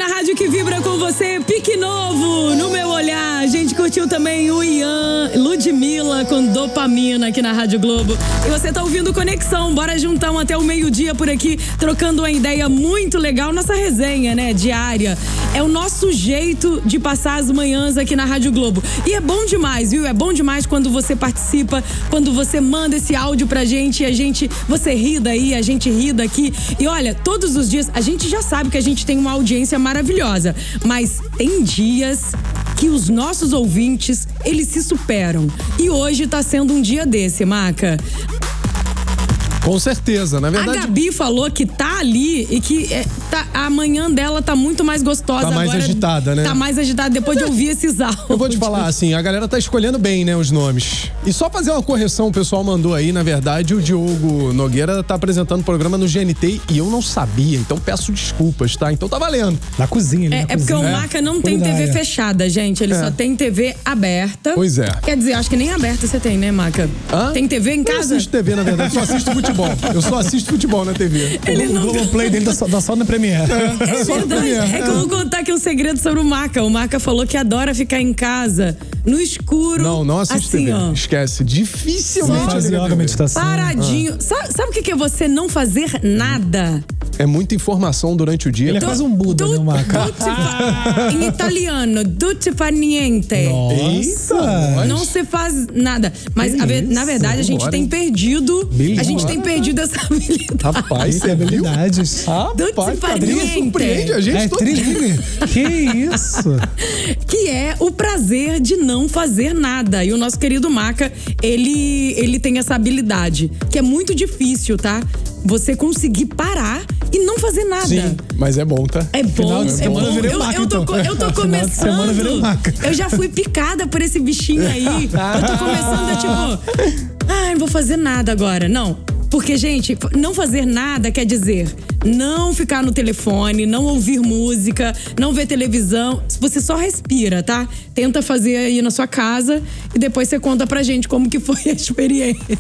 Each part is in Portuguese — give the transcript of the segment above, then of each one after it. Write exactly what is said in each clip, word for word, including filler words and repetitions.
na rádio que vibra com você, Pique Novo, no meu olhar. A gente curtiu também o Ian, Ludmilla com Dopamina aqui na Rádio Globo. E você tá ouvindo Conexão, bora juntar um até o meio-dia por aqui, trocando uma ideia muito legal, nossa resenha, né, diária. É o nosso jeito de passar as manhãs aqui na Rádio Globo. E é bom demais, viu? É bom demais quando você participa, quando você manda esse áudio pra gente e a gente, você ri daí, a gente ri daqui. E olha, todos os dias, a gente já sabe que a gente tem uma audiência maravilhosa, mas tem dias que os nossos ouvintes, eles se superam. E hoje tá sendo um dia desse, Maca. Com certeza, na verdade. A Gabi falou que tá ali e que é, tá, a manhã dela tá muito mais gostosa agora. Tá mais agora, agitada, né? Tá mais agitada depois de ouvir esses áudios. Eu vou te falar, assim, a galera tá escolhendo bem, né, os nomes. E só fazer uma correção, o pessoal mandou aí, na verdade, o Diogo Nogueira tá apresentando o programa no G N T e eu não sabia, então peço desculpas, tá? Então tá valendo. Na cozinha, ali, É, na é cozinha. porque o Maca não tem T V fechada, gente. Ele É. só tem T V aberta. Pois é. Quer dizer, acho que nem aberta você tem, né, Maca? Hã? Tem T V em Eu casa? assisto T V, na verdade, só assisto futebol. Eu só assisto futebol na T V. Ele O não... Globoplay dele dá só, dá só na Premiere. É Só no verdade. Premiere. É que eu vou contar aqui um segredo sobre o Maca. O Maca falou que adora ficar em casa, no escuro. Não, não assiste assim, T V. ó. Esquece. Dificilmente. Faz liga a yoga, T V. meditação. Paradinho. Sabe, sabe o que é você não fazer nada? É muita informação durante o dia. Ele é quase um Buda, né, Maca? Tutti fa- em italiano, tutti fa niente. Nossa! Eita, Não se faz nada. Mas, Que a ver- isso? na verdade, a gente Vambora, tem hein? perdido. Bilhões. A gente tem perdido essa habilidade. Rapaz, você viu? Habilidades. Tutti Rapaz, fa Padrinho niente. surpreende a gente É todo trilha. dia. Que isso? Que é o prazer de não fazer nada. E o nosso querido Maca, ele, ele tem essa habilidade, que é muito difícil, tá? Você conseguir parar e não fazer nada. Sim, mas é bom, tá? É bom, Final de é semana bom. eu virei Eu, Maca, eu tô, então. co- eu tô Final de semana eu virei começando. Maca. Eu já fui picada por esse bichinho aí. Eu tô começando a tipo, ai, não vou fazer nada agora. Não. Porque, gente, não fazer nada quer dizer não ficar no telefone, não ouvir música, não ver televisão. Você só respira, tá? Tenta fazer aí na sua casa e depois você conta pra gente como que foi a experiência.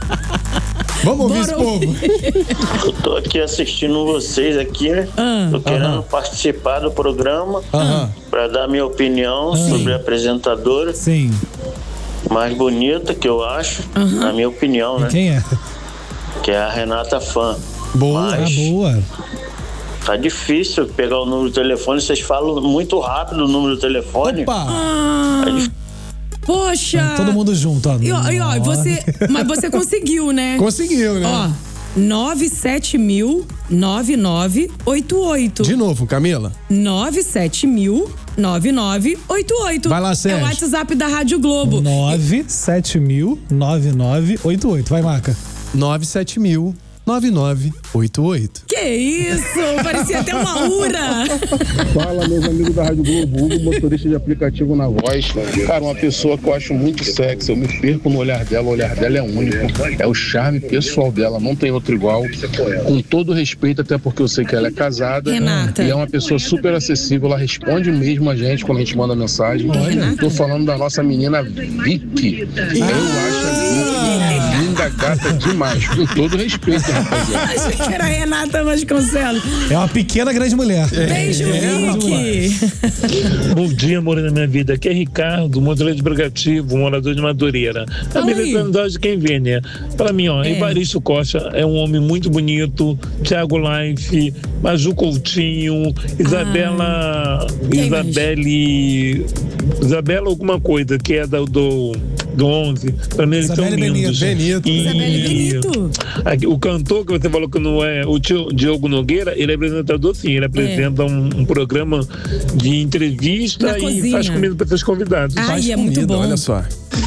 Vamos ouvir Bora esse povo. ouvir. Eu tô aqui assistindo vocês aqui, né? Ah. Tô querendo Aham. participar do programa Aham. para dar minha opinião sobre a apresentadora Sim. mais bonita que eu acho, na minha opinião, né? Quem é? Que é a Renata Fã. Boa. Ah, Mas boa. tá difícil pegar o número do telefone, vocês falam muito rápido o número do telefone. Opa! Ah, poxa! Todo mundo junto, ó. E, ó, e, ó, você, mas você conseguiu, né? Conseguiu, né? Ó, nove sete mil nove nove oito oito. De novo, Camila. nove sete mil nove nove oito oito. Vai lá, É Sérgio. o WhatsApp da Rádio Globo. nove sete mil nove nove oito oito. Vai, Maca. nove sete mil nove nove oito oito. Que isso? Parecia até uma ura. Fala, meus amigos da Rádio Globo, Hugo, motorista de aplicativo na voz. Cara, uma pessoa que eu acho muito sexy, eu me perco no olhar dela, o olhar dela é único. É o charme pessoal dela, não tem outro igual. Com todo respeito, até porque eu sei que ela é casada. Renata. E é uma pessoa super acessível, ela responde mesmo a gente quando a gente manda mensagem. Renata. Tô falando da nossa menina Vicky. Eu acho a Vicky linda, gata demais. Com todo respeito, rapaziada. Achei que era a Renata Vasconcelos. É uma pequena grande mulher. Beijo, Vicky. Bom dia, amor da minha vida. Aqui é Ricardo, motorista de aplicativo, morador de Madureira. A Fala aí. militância de quem vê, né? Pra mim, ó, É. Evaristo Costa é um homem muito bonito, Thiago Life, Maju Coutinho, Isabela. Quem mais? Isabelle. Isabela alguma coisa, que é do, do, do onze. Pra mim, eles são Isabelle lindos. Benito. E- Isabelle Benito. Aqui, o cantor que você falou que não é o tio Diogo Nogueira, ele é apresentador sim, ele apresenta um, um programa de entrevista Na e cozinha. faz comida para seus convidados. Ai, Faz é muito comida, bom. olha só.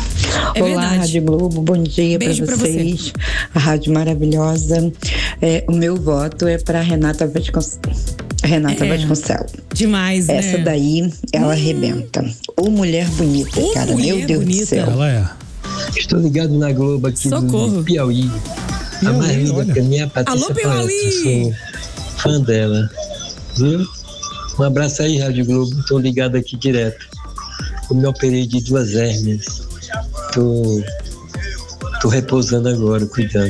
É Olá, verdade. Rádio Globo, bom dia para Beijo pra vocês. A rádio maravilhosa. É, o meu voto é para Renata Vasconcelos. Renata É. Vasconcelos. Demais, né? Essa daí, ela arrebenta. Ô mulher bonita, Ô, cara. mulher Meu Deus bonita. do céu. Ela é. Estou ligado na Globo aqui Socorro. do Piauí. A Piauí, mais linda olha. que a minha Patrícia Alô, Piauí! Paes, eu sou fã dela. Viu? Um abraço aí, Rádio Globo. Estou ligado aqui direto. Eu me operei de duas hérnias. Tô, tô repousando agora, cuidando.